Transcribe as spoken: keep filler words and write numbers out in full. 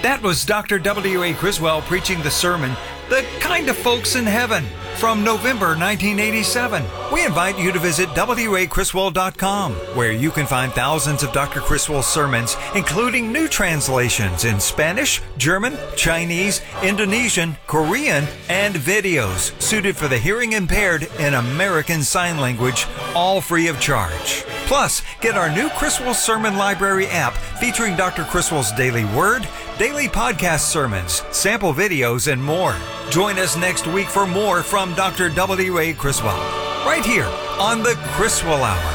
That was Doctor W A Criswell preaching the sermon, The Kind of Folks in Heaven, from November nineteen eighty-seven. We invite you to visit W A Criswell dot com, where you can find thousands of Doctor Criswell's sermons, including new translations in Spanish, German, Chinese, Indonesian, Korean, and videos suited for the hearing impaired in American Sign Language, all free of charge. Plus, get our new Criswell Sermon Library app featuring Doctor Criswell's daily word, daily podcast sermons, sample videos, and more. Join us next week for more from Doctor W A Criswell, right here on the Criswell Hour.